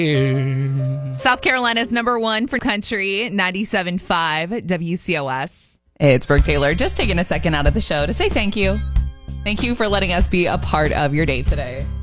South Carolina's number one for country, 97.5 WCOS. It's Brooke Taylor, just taking a second out of the show to say thank you. Thank you for letting us be a part of your day today.